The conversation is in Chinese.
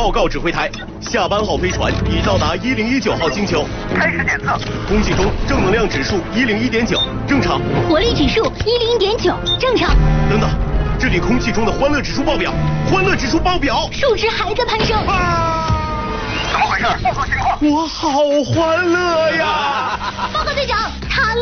报告指挥台，下班号飞船已到达1019号星球， 开始检测。 空气中正能量指数101.9，正常。 活力指数101.9，正常。 等等，这里空气中的欢乐指数爆表，欢乐指数爆表， 数值还在攀升。 怎么回事？报告情况。 我好欢乐呀！ 报告队长，他